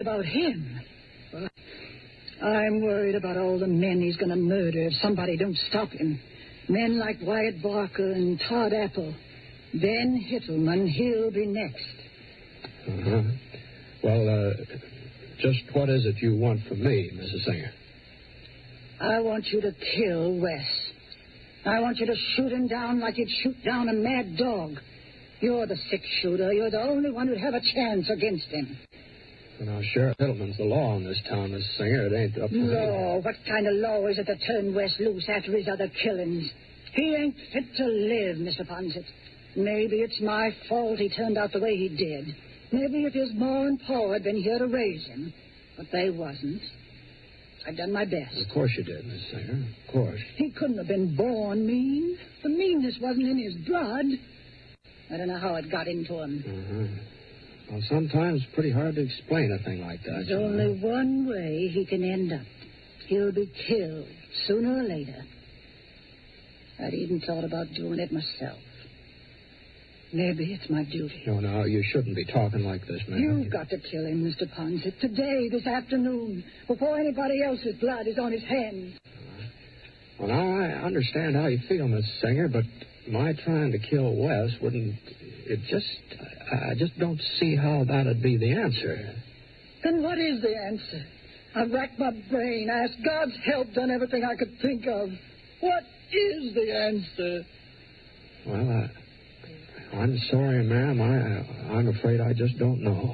about him. Well, I'm worried about all the men he's going to murder if somebody don't stop him. Men like Wyatt Barker and Todd Apple. Ben Hittleman, he'll be next. Uh-huh. Well, just what is it you want from me, Mrs. Singer? I want you to kill Wes. I want you to shoot him down like you'd shoot down a mad dog. You're the six-shooter. You're the only one who'd have a chance against him. Well, now, Sheriff Hittleman's the law in this town, Mrs. Singer. It ain't up to me. Law? What kind of law is it to turn Wes loose after his other killings? He ain't fit to live, Mr. Ponset. Maybe it's my fault he turned out the way he did. Maybe if his ma and pa had been here to raise him. But they wasn't. I've done my best. Of course you did, Miss Singer. Of course. He couldn't have been born mean. The meanness wasn't in his blood. I don't know how it got into him. Uh-huh. Well, sometimes it's pretty hard to explain a thing like that. There's only one way he can end up. He'll be killed, sooner or later. I'd even thought about doing it myself. Maybe it's my duty. No, you shouldn't be talking like this, man. You've got to kill him, Mr. Ponset. Today, this afternoon, before anybody else's blood is on his hands. Well, now, I understand how you feel, Miss Singer, but my trying to kill Wes wouldn't... I just don't see how that'd be the answer. Then what is the answer? I've racked my brain, asked God's help, done everything I could think of. What is the answer? Well, I'm sorry, ma'am. I'm afraid I just don't know.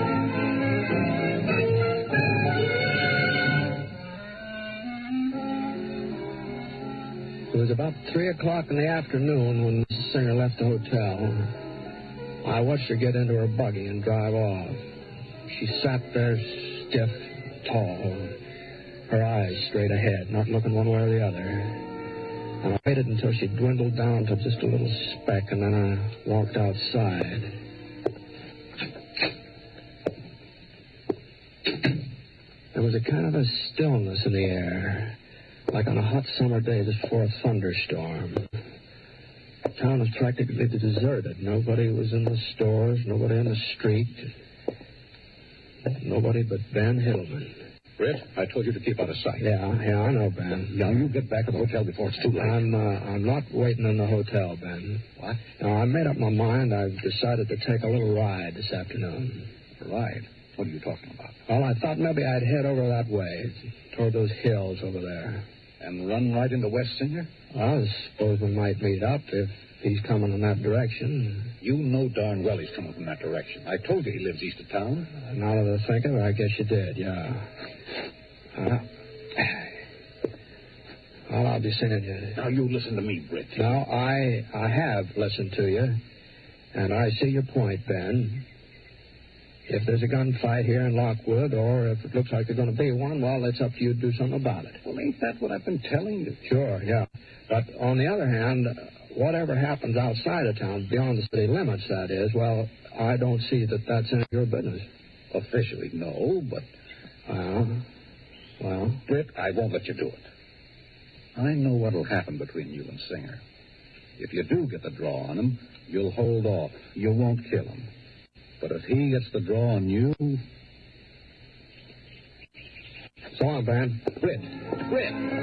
It was about 3 o'clock in the afternoon when Mrs. Singer left the hotel. I watched her get into her buggy and drive off. She sat there stiff, tall, her eyes straight ahead, not looking one way or the other. And I waited until she dwindled down to just a little speck, and then I walked outside. There was a kind of a stillness in the air, like on a hot summer day just before a thunderstorm. The town was practically deserted. Nobody was in the stores, nobody in the street. Nobody but Ben Hittleman. Britt, I told you to keep out of sight. Yeah, I know, Ben. Now, you get back to the hotel before it's too late. I'm not waiting in the hotel, Ben. What? Now, I made up my mind. I've decided to take a little ride this afternoon. A ride? What are you talking about? Well, I thought maybe I'd head over that way, toward those hills over there. And run right into Wes Singer? Well, I suppose we might meet up if he's coming in that direction. You know darn well he's coming from that direction. I told you he lives east of town. Now that I think of it, I guess you did, yeah. Well, I'll be seeing you. Now, you listen to me, Britt. Now, I have listened to you, and I see your point, Ben. If there's a gunfight here in Lockwood, or if it looks like there's going to be one, well, it's up to you to do something about it. Well, ain't that what I've been telling you? Sure, yeah. But on the other hand, whatever happens outside of town, beyond the city limits, that is, well, I don't see that that's any of your business. Officially, no, but... Well, Britt, I won't let you do it. I know what'll happen between you and Singer. If you do get the draw on him, you'll hold off. You won't kill him. But if he gets the draw on you... So long, Ben. Britt!